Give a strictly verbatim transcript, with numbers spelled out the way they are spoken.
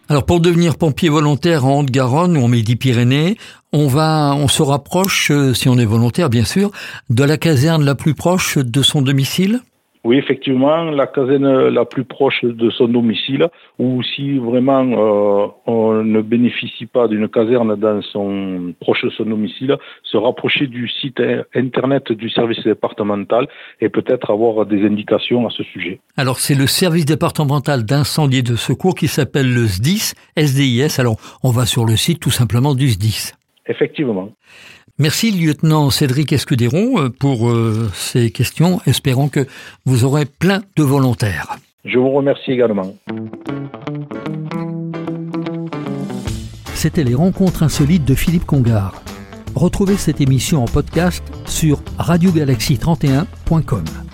Alors pour devenir pompier volontaire en Haute-Garonne ou en Midi-Pyrénées, on va, on se rapproche, si on est volontaire bien sûr, de la caserne la plus proche de son domicile ? Oui, effectivement, la caserne la plus proche de son domicile, ou si vraiment euh, on ne bénéficie pas d'une caserne dans son proche de son domicile, se rapprocher du site internet du service départemental et peut-être avoir des indications à ce sujet. Alors c'est le service départemental d'incendie et de secours qui s'appelle le S D I S, S D I S. Alors on va sur le site tout simplement du S D I S. Effectivement. Merci, lieutenant Cédric Escudéron, pour euh, ces questions. Espérons que vous aurez plein de volontaires. Je vous remercie également. C'était les rencontres insolites de Philippe Congar. Retrouvez cette émission en podcast sur radio galaxie trente et un point com.